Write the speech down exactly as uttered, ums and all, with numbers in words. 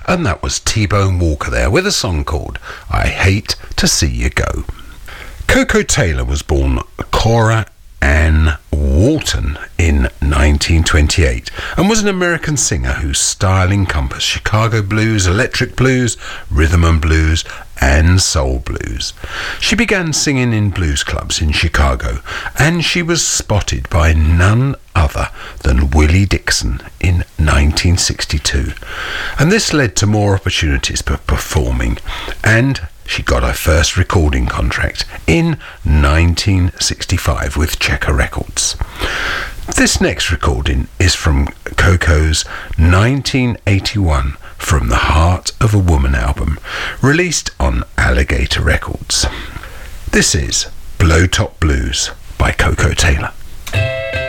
And that was T-Bone Walker there with a song called I Hate to See You Go. Koko Taylor was born Cora Ann Walton in nineteen twenty-eight and was an American singer whose style encompassed Chicago blues, electric blues, rhythm and blues, and soul blues. She began singing in blues clubs in Chicago, and she was spotted by none other than Willie Dixon in nineteen sixty-two. And this led to more opportunities for performing, and she got her first recording contract in nineteen sixty-five with Checker Records. This next recording is from Koko's nineteen eighty-one From the Heart of a Woman album, released on Alligator Records. This is Blowtop Blues by Koko Taylor.